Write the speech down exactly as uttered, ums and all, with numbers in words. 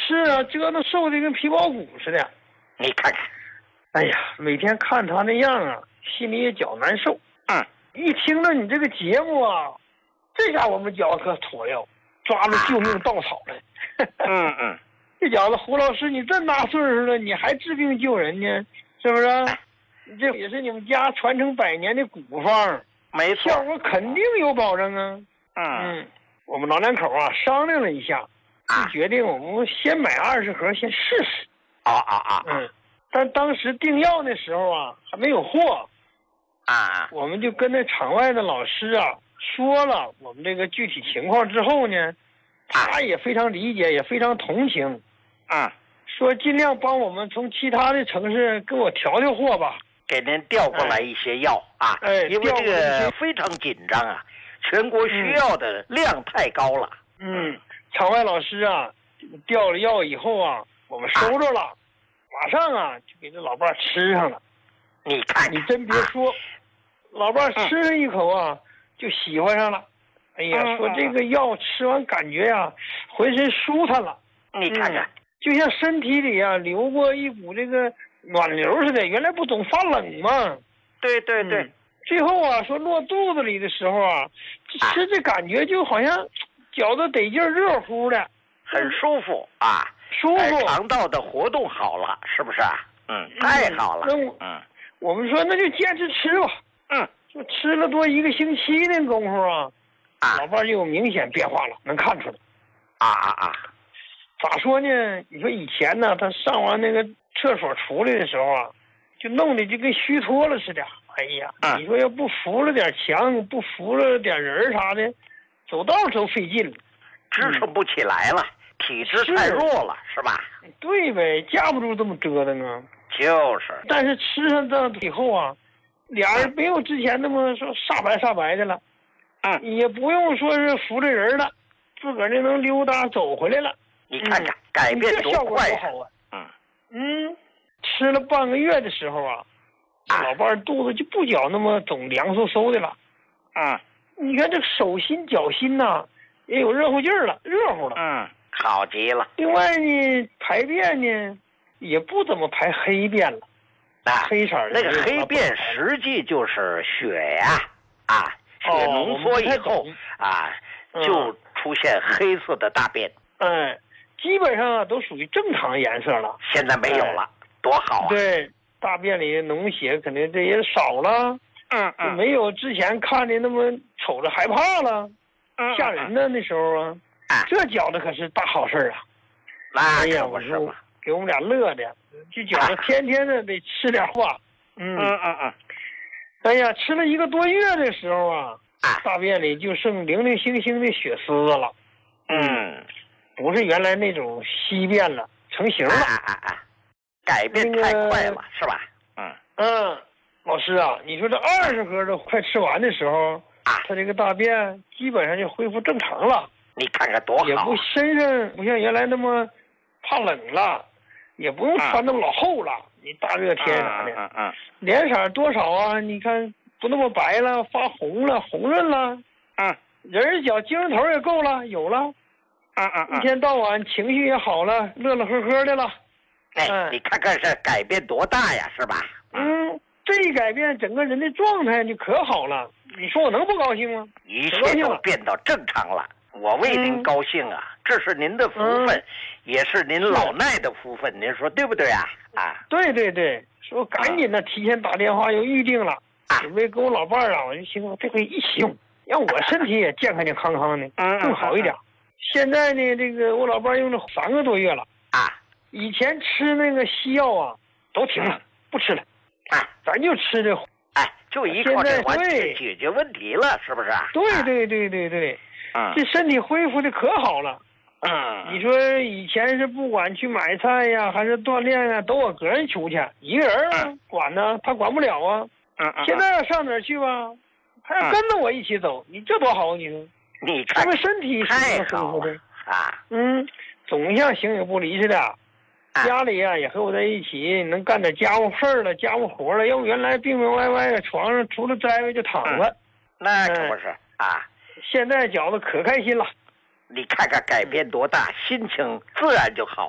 吃啊，折腾瘦的跟皮包骨似的。 你看看， 哎呀，每天看他那样啊，心里也觉难受。 嗯， 一听到你这个节目啊，这下我们觉得可妥了，抓住救命稻草了。 嗯嗯， 这小子胡老师，你这大岁数了，你还治病救人呢，是不是？这也是你们家传承百年的古方， 没错， 效果肯定有保证啊。 嗯嗯，我们老两口啊商量了一下，就决定我们先买二十盒，先试试。 啊啊啊！ 嗯，但当时订药的时候啊，还没有货。 啊， 我们就跟那场外的老师啊说了我们这个具体情况之后呢，他也非常理解，也非常同情。 嗯， 说尽量帮我们从其他的城市给我调调货吧， 给您调过来一些药啊， 哎， 因为这个非常紧张啊，全国需要的量太高了。 嗯，场外老师啊，调了药以后啊，我们收着了，啊、马上啊就给这老伴吃上了。 你看， 你真别说，啊、老伴吃上一口啊，嗯、就喜欢上了。哎呀，嗯、说这个药吃完感觉呀、啊，浑身舒坦了。 你看看。 嗯，就像身体里啊流过一股这个暖流似的，原来不总发冷吗？ 对对对、嗯。 最后啊，说落肚子里的时候啊，吃这感觉就好像觉得得劲，热乎的， 很舒服啊， 舒服。 肠道的活动好了，是不是啊？嗯，太好了。 嗯，嗯我们说那就坚持吃吧。 嗯， 就吃了多一个星期的功夫啊，啊老伴就有明显变化了，能看出来。 啊啊啊！ 咋说呢？你说以前呢，他上完那个厕所出来的时候啊，就弄得就跟虚脱了似的。哎呀， 嗯、 你说要不扶了点墙，不扶了点人啥的，走道都费劲了， 支撑不起来了，嗯、体质太弱了，是, 是吧？ 对呗，架不住这么折腾啊。 就是。 但是吃上这以后啊，俩人没有之前那么说煞白煞白的了， 嗯， 也不用说是扶着人了，自个儿就能溜达走回来了。 你看看、嗯、改变多快呀！ 好啊！嗯嗯，吃了半个月的时候啊，啊老伴肚子就不觉那么总凉飕飕的了。 嗯， 你看这手心脚心呐、啊，也有热乎劲儿了，热乎了。 嗯，好极了。 另外呢，排便呢也不怎么排黑便了。 啊， 黑色的那个黑便实际就是血呀、啊，啊，血浓缩以后、哦、啊，就出现黑色的大便。 嗯。基本上啊都属于正常颜色了， 现在没有了，哎、多好啊！ 对，大便里脓血肯定这也少了， 嗯嗯， 没有之前看的那么瞅着害怕了， 嗯， 吓人呢那时候啊， 哎、 这觉得可是大好事啊！ 那哎呀， 我说给我们俩乐的，就觉得天天的得吃点话， 嗯嗯嗯嗯， 哎呀，吃了一个多月的时候啊， 啊大便里就剩零零星星的血丝了， 嗯。 不是原来那种稀便了，成型了， 啊啊啊！改变太快了，那個、是吧？嗯嗯，老师啊，你说这二十盒都快吃完的时候， 啊， 他这个大便基本上就恢复正常了。 你看看多好、啊！ 也不身上不像原来那么怕冷了，也不用穿那么老厚了。嗯、你大热天啥的， 嗯嗯嗯， 脸色多少啊？你看不那么白了，发红了，红润了。 嗯， 人脚精神头也够了，有了。 嗯嗯嗯， 一天到晚情绪也好了，乐乐呵呵的了。 哎，嗯、你看看这改变多大呀，是吧？ 嗯，这一改变，整个人的状态就可好了。你说我能不高兴吗？ 一切都变到正常了，我为您高兴啊！嗯、这是您的福分，嗯、也是您老奈的福分，您说对不对啊？啊， 对对对，说赶紧的，提前打电话又预定了，啊、准备跟我老伴儿啊，我就寻思这回一起用，让我身体也健康健康康的，更好一点。嗯嗯嗯现在呢，这个我老伴用了三个多月了啊。 以前吃那个西药啊，都停了，嗯、不吃了啊， 咱就吃这， 哎，就一靠这完全解决问题了，是不是？ 对对对对对， 嗯， 这身体恢复的可好了。 嗯， 你说以前是不管去买菜呀，还是锻炼呀，都我个人出去，一个人啊、嗯、管呢，他管不了啊。 嗯嗯。 现在要上哪儿去吧，还要跟着我一起走，你这多好，你说。 你看， 因为身体太好了啊！ 嗯，总像形影不离似的。啊、家里呀、啊、也和我在一起，能干点家务事儿了、家务活了。要不原来病病歪歪的，床上除了摘歪就躺着、 嗯。那可不是、嗯、啊！ 现在觉得可开心了。 你看看改变多大，心情自然就好。